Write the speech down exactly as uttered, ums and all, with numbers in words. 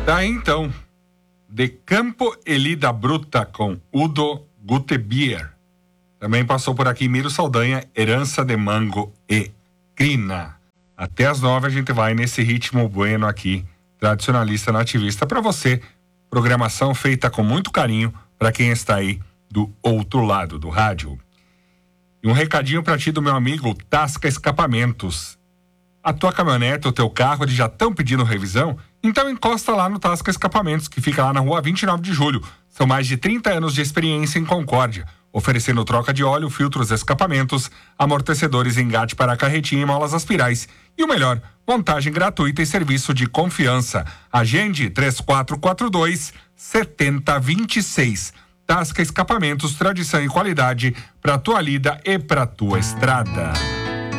Tá aí, então, De Campo e Lida Bruta com Udo Gutebier. Também passou por aqui Miro Saldanha, Herança de Mango e Crina. Até as nove a gente vai nesse ritmo bueno aqui, tradicionalista nativista, para você. Programação feita com muito carinho para quem está aí do outro lado do rádio. E um recadinho para ti do meu amigo Tasca Escapamentos. A tua caminhonete, o teu carro, eles já estão pedindo revisão? Então encosta lá no Tasca Escapamentos, que fica lá na rua vinte e nove de julho. São mais de trinta anos de experiência em Concórdia, oferecendo troca de óleo, filtros, escapamentos, amortecedores, engate para carretinha e molas aspirais. E o melhor, montagem gratuita e serviço de confiança. Agende três quatro quatro dois, sete zero dois seis. Tasca Escapamentos, tradição e qualidade para tua lida e para tua estrada.